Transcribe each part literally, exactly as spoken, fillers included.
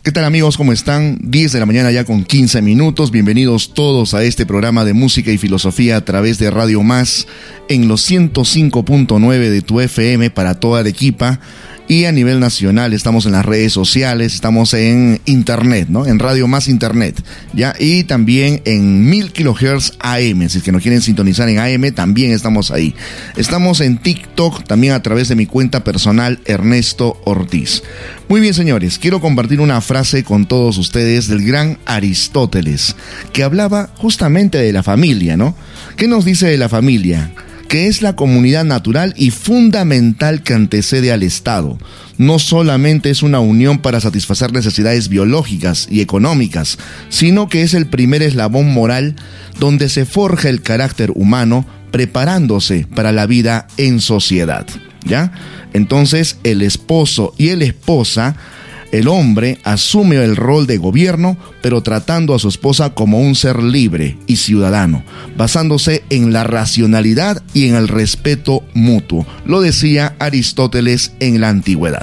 ¿Qué tal, amigos? ¿Cómo están? diez de la mañana ya con quince minutos. Bienvenidos todos a este programa de música y filosofía a través de Radio Más en los ciento cinco punto nueve de tu F M para toda Arequipa. Y a nivel nacional estamos en las redes sociales, estamos en internet, ¿no? En Radio Más Internet, ¿ya? Y también en mil kilohertz A M, si es que nos quieren sintonizar en A M, también estamos ahí. Estamos en TikTok, también a través de mi cuenta personal, Ernesto Ortiz. Muy bien, señores, quiero compartir una frase con todos ustedes del gran Aristóteles, que hablaba justamente de la familia, ¿no? ¿Qué nos dice de la familia? Que es la comunidad natural y fundamental que antecede al Estado. No solamente es una unión para satisfacer necesidades biológicas y económicas, sino que es el primer eslabón moral donde se forja el carácter humano, preparándose para la vida en sociedad, ¿ya? Entonces, el esposo y la esposa, el hombre asume el rol de gobierno, pero tratando a su esposa como un ser libre y ciudadano, basándose en la racionalidad y en el respeto mutuo. Lo decía Aristóteles en la antigüedad.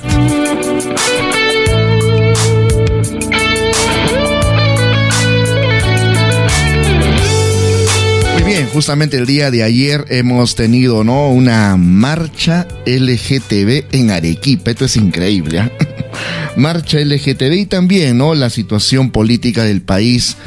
Muy bien, justamente el día de ayer hemos tenido, ¿no?, una marcha L G T B en Arequipa. Esto es increíble, ¿eh? Marcha L G T B y también, ¿no?, la situación política del país,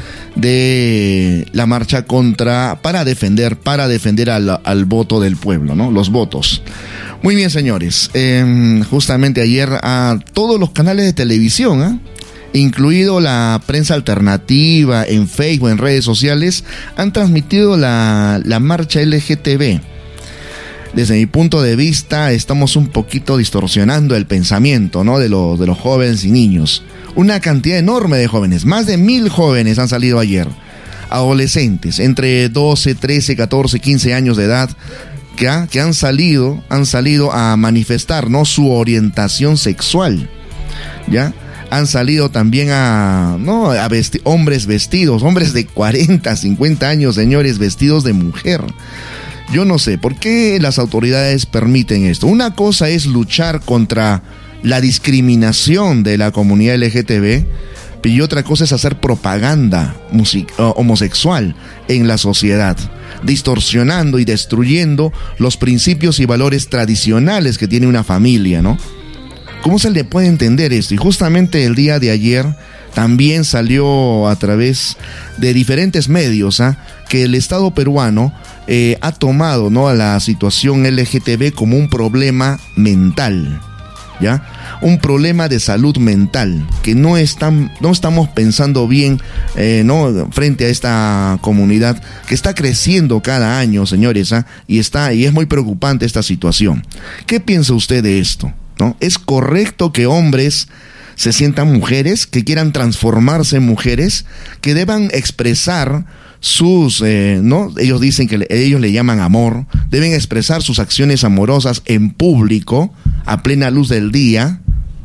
de la marcha contra, para defender, para defender al, al voto del pueblo, ¿no?, los votos. Muy bien, señores, eh, justamente ayer a todos los canales de televisión, ¿eh?, incluido la prensa alternativa, en Facebook, en redes sociales, han transmitido la, la marcha L G T B. Desde mi punto de vista, estamos un poquito distorsionando el pensamiento, ¿no?, de, lo, de los jóvenes y niños. Una cantidad enorme de jóvenes, más de mil jóvenes han salido ayer. Adolescentes, entre doce, trece, catorce, quince años de edad, que, ha, que han salido, han salido a manifestar, ¿no?, su orientación sexual, ¿ya? Han salido también a, ¿no?, a vesti- hombres vestidos, hombres de cuarenta, cincuenta años, señores, vestidos de mujer. Yo no sé, ¿por qué las autoridades permiten esto? Una cosa es luchar contra la discriminación de la comunidad L G T B y otra cosa es hacer propaganda music- homosexual en la sociedad, distorsionando y destruyendo los principios y valores tradicionales que tiene una familia, ¿no? ¿Cómo se le puede entender esto? Y justamente el día de ayer también salió a través de diferentes medios, ¿ah?, que el Estado peruano eh, ha tomado, ¿no?, a la situación L G T B como un problema mental, ¿ya? Un problema de salud mental, que no, están, no estamos pensando bien, eh, ¿no?, frente a esta comunidad que está creciendo cada año, señores, ¿ah?, y, está, y es muy preocupante esta situación. ¿Qué piensa usted de esto? ¿No? ¿Es correcto que hombres se sientan mujeres, que quieran transformarse en mujeres, que deban expresar sus, eh, ¿no? Ellos dicen que le, ellos le llaman amor, deben expresar sus acciones amorosas en público, a plena luz del día?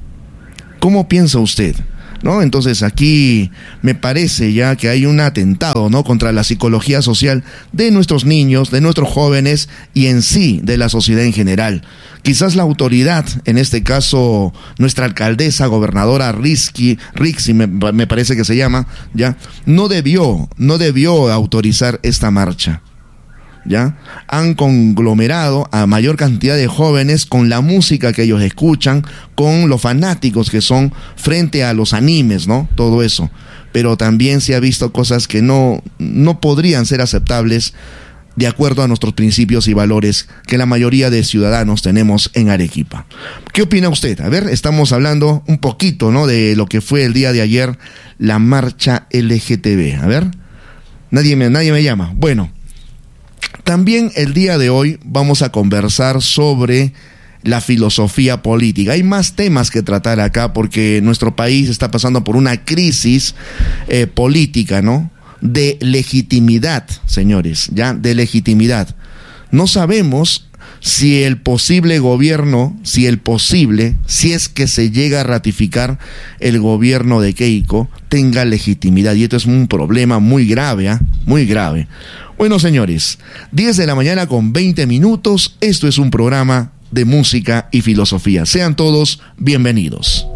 ¿Cómo piensa usted? ¿No? Entonces aquí me parece ya que hay un atentado, ¿no?, contra la psicología social de nuestros niños, de nuestros jóvenes y en sí de la sociedad en general. Quizás la autoridad, en este caso nuestra alcaldesa, gobernadora Rixi, Rixi me, me parece que se llama, ya, no debió, no debió autorizar esta marcha. ¿Ya? Han conglomerado a mayor cantidad de jóvenes con la música que ellos escuchan, con los fanáticos que son frente a los animes, ¿no? Todo eso. Pero también se ha visto cosas que no, no podrían ser aceptables de acuerdo a nuestros principios y valores que la mayoría de ciudadanos tenemos en Arequipa. ¿Qué opina usted? A ver, estamos hablando un poquito, ¿no?, de lo que fue el día de ayer, la marcha L G T B. A ver, nadie me, nadie me llama. Bueno, también el día de hoy vamos a conversar sobre la filosofía política. Hay más temas que tratar acá porque nuestro país está pasando por una crisis eh, política, ¿no?, de legitimidad, señores, ya, de legitimidad. No sabemos si el posible gobierno, si el posible, si es que se llega a ratificar el gobierno de Keiko, tenga legitimidad. Y esto es un problema muy grave, ¿eh? Muy grave. Bueno, señores, diez de la mañana con veinte minutos, esto es un programa de música y filosofía. Sean todos bienvenidos.